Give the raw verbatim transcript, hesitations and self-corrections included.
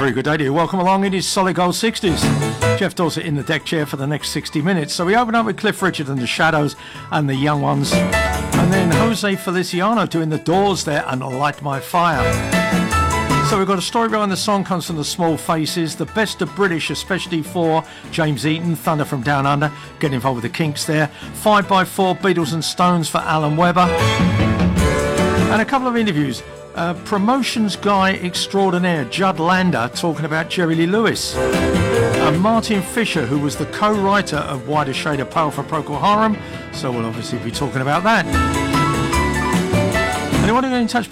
very good day to you. Welcome along. It is Solid Gold sixties. Jeff Dorset in the deck chair for the next sixty minutes. So we open up with Cliff Richard and the Shadows and the Young Ones. And then Jose Feliciano doing the Doors there and Light My Fire. So we've got a story behind the song, comes from the Small Faces. The Best of British, especially for James Eaton, Thunder from Down Under, getting involved with the Kinks there. five by four, Beatles and Stones for Alan Webber. And a couple of interviews. Uh, promotions guy extraordinaire Judd Lander talking about Jerry Lee Lewis. And Martin Fisher, who was the co-writer of Wider Shade of Pale for Procol Harum. So we'll obviously be talking about that. Anyone who get in touch,